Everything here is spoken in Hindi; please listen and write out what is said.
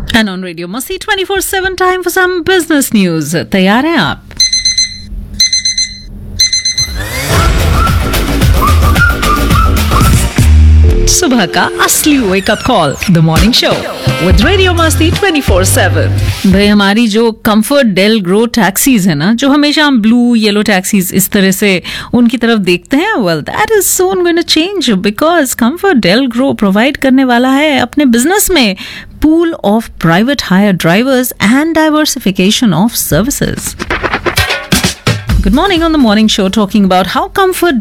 And on Radio Masti 24/7 time for some business news. तैयार हैं आप? सुबह का असली wake up call, the morning show with radio मस्ती 24/7। भाई हमारी जो कंफर्ट डेल ग्रो टैक्सीज है ना, जो हमेशा हम ब्लू येलो टैक्सीज इस तरह से उनकी तरफ देखते हैं, well that is soon going to change because comfort del grow provide करने वाला है अपने बिजनेस में pool of private higher drivers and diversification of services. Good morning on the morning show, talking about how Comfort